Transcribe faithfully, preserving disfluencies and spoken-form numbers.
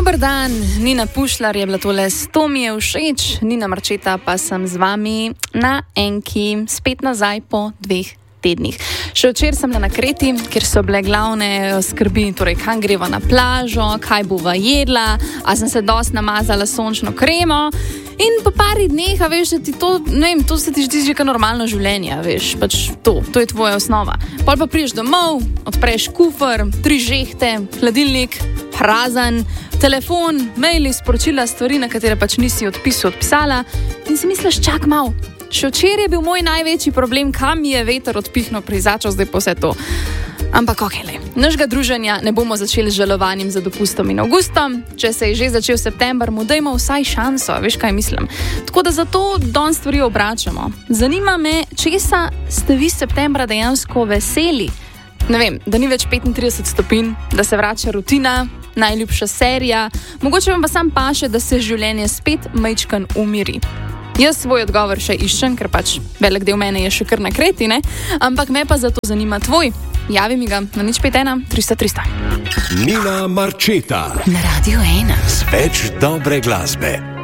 Dober dan, Nina Pušlar je bila tole, sto mi je všeč, Nina Marčeta pa sem z vami na enki, spet nazaj po dveh tednih. Še včeraj sem bila na Kreti, kjer so bile glavne skrbi, torej kam greva na plažo, kaj bova jedla, a sem se dosti namazala sončno kremo in po pari dneh, a veš, da ti to, ne vem, to se ti zdi že kao normalno življenje, a veš, pač to, to je tvoja osnova. Pol pa priješ domov, odpreš kufer, tri žehte, hladilnik, prazen, telefon, maili, sporočila, stvari, na katere pač nisi odpisal, odpisala in si misliš, čak mal. Še včeraj je bil moj največji problem, kam mi je veter odpihnil prizačal, zdaj pa vse to. Ampak okej, okay, našega druženja ne bomo začeli z žalovanjem za dopustom in avgustom. Če se je že začel september, mu dajmo vsaj šanso, veš kaj mislim. Tako da zato danes stvari obračamo. Zanima me, česa ste vi septembra dejansko veseli? Ne vem, da ni več petintrideset stopinj, da se vrača rutina, najljubša serija, mogoče vam pa sam paše, da se življenje spet majčkan umiri. Jaz svoj odgovor še iščem, ker pač velik del mene je še kar na Kreti, ne? Ampak me pa zato zanima tvoj. Javi mi ga na nič pet ena tristo tristo. Nina Marčeta na Radio ena. Z več dobre glasbe.